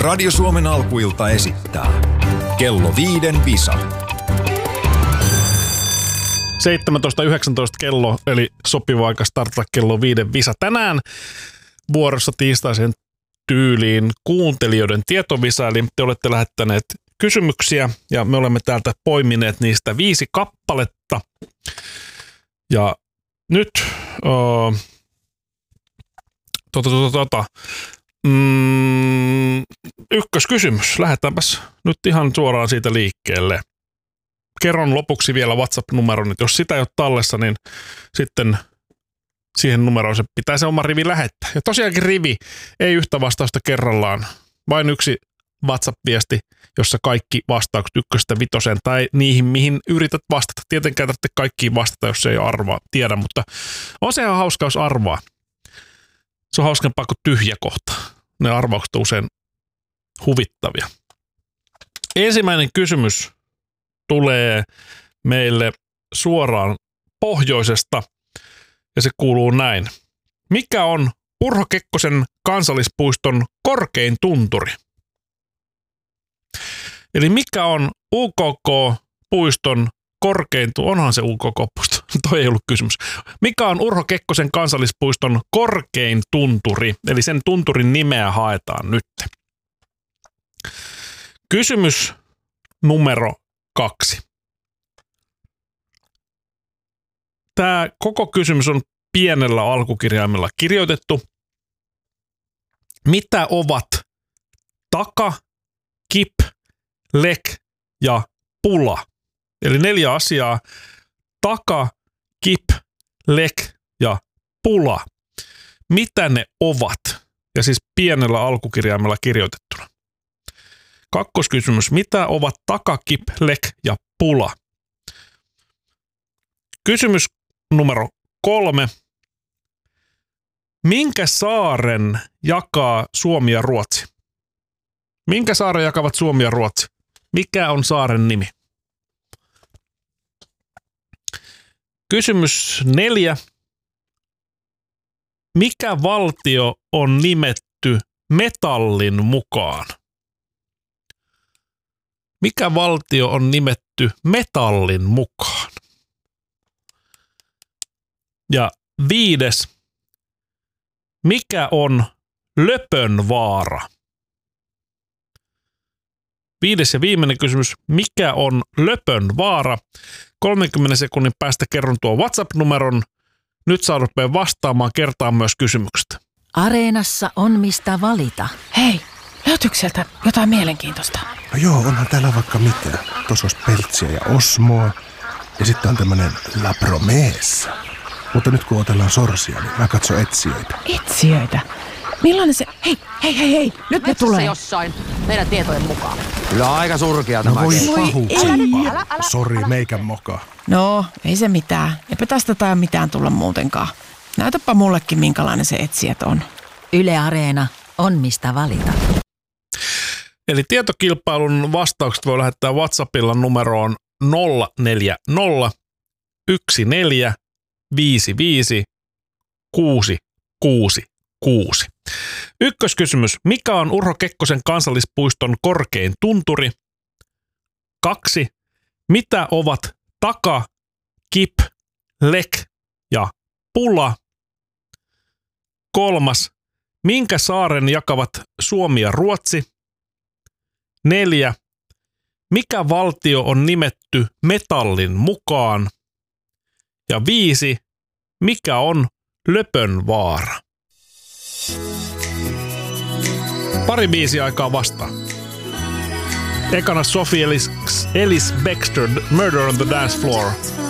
Radio Suomen alkuilta esittää Kello 5 Visa. 17.19 kello, eli sopiva aika startata kello 5 Visa. Tänään vuorossa tiistaisen tyyliin kuuntelijoiden tietovisa, eli te olette lähettäneet kysymyksiä ja me olemme täältä poimineet niistä 5 kappaletta. Ja nyt ykköskysymys. Lähdetäänpäs nyt ihan suoraan siitä liikkeelle. Kerron lopuksi vielä WhatsApp-numeron, että jos sitä ei ole tallessa, niin sitten siihen numeroon se pitää se oma rivi lähettää. Ja tosiaankin rivi, ei yhtä vastausta kerrallaan, vain yksi WhatsApp-viesti, jossa kaikki vastaukset 1-5 tai niihin, mihin yrität vastata. Tietenkään tarvitse kaikkiin vastata, jos ei arvaa, tiedä, mutta on se ihan hauska, jos arvaa. Se on hauskempaa kuin tyhjä kohta. Ne arvaukset on usein huvittavia. Ensimmäinen kysymys tulee meille suoraan pohjoisesta ja se kuuluu näin. Mikä on Urho Kekkosen kansallispuiston korkein tunturi? Eli mikä on UKK-puiston korkein tunturi? Onhan se UKK-puisto. Toi ei ollut kysymys. Mikä on Urho Kekkosen kansallispuiston korkein tunturi? Eli sen tunturin nimeä haetaan nyt. Kysymys numero 2. Tämä koko kysymys on pienellä alkukirjaimella kirjoitettu. Mitä ovat taka, kip, lek ja pula? Eli 4 asiaa. Taka, kip, lek ja pula. Mitä ne ovat? Ja siis pienellä alkukirjaimella kirjoitettuna. Kakkoskysymys. Mitä ovat taka, kip, lek ja pula? Kysymys numero 3. Minkä saaren jakaa Suomi ja Ruotsi? Minkä saaren jakavat Suomi ja Ruotsi? Mikä on saaren nimi? Kysymys 4. Mikä valtio on nimetty metallin mukaan? Mikä valtio on nimetty metallin mukaan? Ja 5. Mikä on Löpönvaara? 5. ja viimeinen kysymys. Mikä on Löpönvaara? 30 sekunnin päästä kerron tuo WhatsApp-numeron. Nyt saa rupea vastaamaan kertaan myös kysymykset. Areenassa on mistä valita. Hei, löytyykö sieltä jotain mielenkiintoista? No joo, onhan täällä vaikka mitä. Tuossa olisi peltsiä ja osmoa. Ja sitten on tämmönen lapromeessa. Mutta nyt kun otellaan sorsia, niin mä katson etsijöitä. Etsijöitä? Millainen se... Hei, nyt ne tulee. Jossain meidän tietojen mukaan. Kyllä aika surkea tämä. No voi keskustelu. pahuksempaa. Sori, meikän moka. No, ei se mitään. Eipä tästä tai mitään tulla muutenkaan. Näytäpä mullekin, minkälainen se etsijät on. Yle Areena on mistä valita. Eli tietokilpailun vastaukset voi lähettää WhatsAppilla numeroon 040 14 55 666. Ykköskysymys. Mikä on Urho Kekkosen kansallispuiston korkein tunturi? 2. Mitä ovat taka, kip, lek ja pula? 3. Minkä saaren jakavat Suomi ja Ruotsi? 4. Mikä valtio on nimetty metallin mukaan? Ja 5. Mikä on Löpönvaara? Pari biisi aikaa vastaan. Ekana Sophie Ellis Bextor, Murder on the Dance Floor.